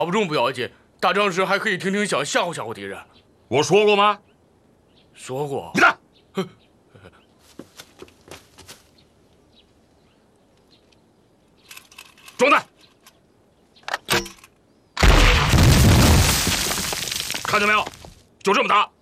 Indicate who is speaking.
Speaker 1: 打不中不要紧，打仗时还可以听听响，吓唬吓唬敌人。
Speaker 2: 我说过吗？
Speaker 1: 说过。
Speaker 2: 你看，装弹，看见没有？就这么打。